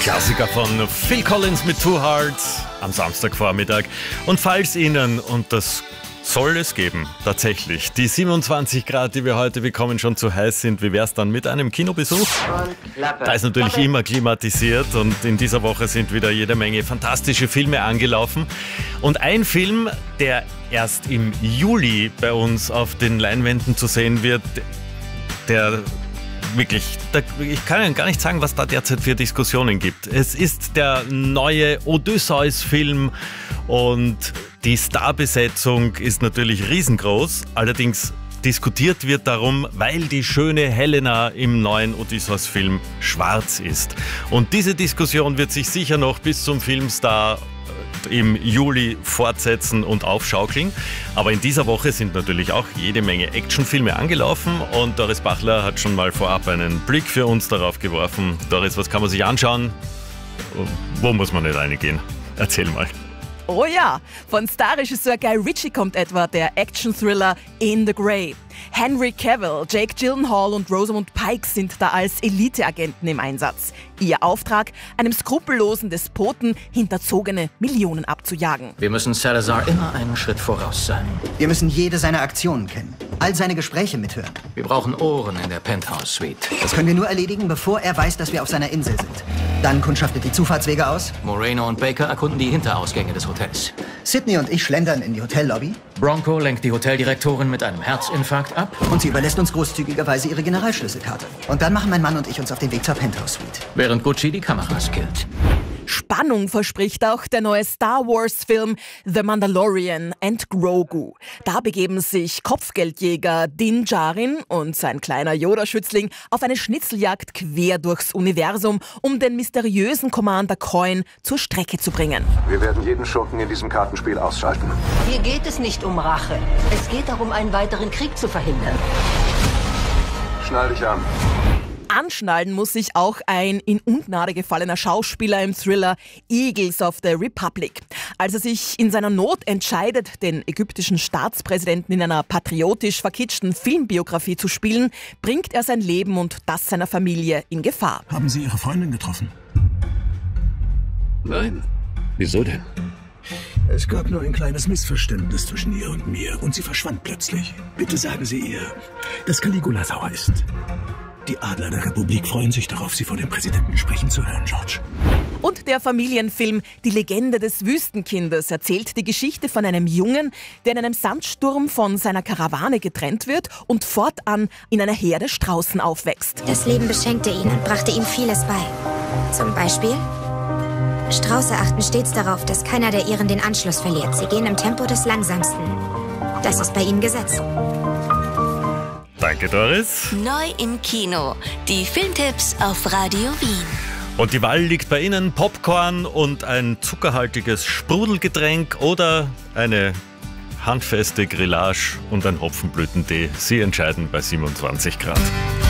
Klassiker von Phil Collins mit Two Hearts am Samstagvormittag. Und falls Ihnen, und das soll es geben, tatsächlich, die 27 Grad, die wir heute bekommen, schon zu heiß sind, wie wäre es dann mit einem Kinobesuch? Da ist natürlich immer klimatisiert und in dieser Woche sind wieder jede Menge fantastische Filme angelaufen. Und ein Film, der erst im Juli bei uns auf den Leinwänden zu sehen wird, der wirklich, ich kann Ihnen gar nicht sagen, was da derzeit für Diskussionen gibt. Es ist der neue Odysseus-Film und die Starbesetzung ist natürlich riesengroß. Allerdings diskutiert wird darum, weil die schöne Helena im neuen Odysseus-Film schwarz ist. Und diese Diskussion wird sich sicher noch bis zum Filmstart im Juli fortsetzen und aufschaukeln. Aber in dieser Woche sind natürlich auch jede Menge Actionfilme angelaufen und Doris Bachler hat schon mal vorab einen Blick für uns darauf geworfen. Doris, was kann man sich anschauen? Wo muss man nicht reingehen? Erzähl mal. Oh ja, von Starregisseur Guy Ritchie kommt etwa der Action-Thriller In the Grey. Henry Cavill, Jake Gyllenhaal und Rosamund Pike sind da als Eliteagenten im Einsatz. Ihr Auftrag, einem skrupellosen Despoten hinterzogene Millionen abzujagen. Wir müssen Salazar immer einen Schritt voraus sein. Wir müssen jede seiner Aktionen kennen, all seine Gespräche mithören. Wir brauchen Ohren in der Penthouse-Suite. Das können wir nur erledigen, bevor er weiß, dass wir auf seiner Insel sind. Dann kundschaftet die Zufahrtswege aus. Moreno und Baker erkunden die Hinterausgänge des Hotels. Sydney und ich schlendern in die Hotellobby. Bronco lenkt die Hoteldirektorin mit einem Herzinfarkt ab. Und sie überlässt uns großzügigerweise ihre Generalschlüsselkarte. Und dann machen mein Mann und ich uns auf den Weg zur Penthouse-Suite. Während Gucci die Kameras killt. Spannung verspricht auch der neue Star Wars-Film The Mandalorian and Grogu. Da begeben sich Kopfgeldjäger Din Djarin und sein kleiner Yoda-Schützling auf eine Schnitzeljagd quer durchs Universum, um den mysteriösen Commander Coin zur Strecke zu bringen. Wir werden jeden Schurken in diesem Kartenspiel ausschalten. Hier geht es nicht um Rache. Es geht darum, einen weiteren Krieg zu verhindern. Schnall dich an. Anschnallen muss sich auch ein in Ungnade gefallener Schauspieler im Thriller Eagles of the Republic. Als er sich in seiner Not entscheidet, den ägyptischen Staatspräsidenten in einer patriotisch verkitschten Filmbiografie zu spielen, bringt er sein Leben und das seiner Familie in Gefahr. Haben Sie Ihre Freundin getroffen? Nein. Wieso denn? Es gab nur ein kleines Missverständnis zwischen ihr und mir und sie verschwand plötzlich. Bitte sagen Sie ihr, dass Caligula sauer ist. Die Adler der Republik freuen sich darauf, Sie vor dem Präsidenten sprechen zu hören, George. Und der Familienfilm Die Legende des Wüstenkindes erzählt die Geschichte von einem Jungen, der in einem Sandsturm von seiner Karawane getrennt wird und fortan in einer Herde Straußen aufwächst. Das Leben beschenkte ihn und brachte ihm vieles bei. Zum Beispiel: Strauße achten stets darauf, dass keiner der ihren den Anschluss verliert. Sie gehen im Tempo des Langsamsten. Das ist bei ihnen Gesetz. Danke, Doris. Neu im Kino. Die Filmtipps auf Radio Wien. Und die Wahl liegt bei Ihnen: Popcorn und ein zuckerhaltiges Sprudelgetränk oder eine handfeste Grillage und ein Hopfenblütentee. Sie entscheiden bei 27 Grad.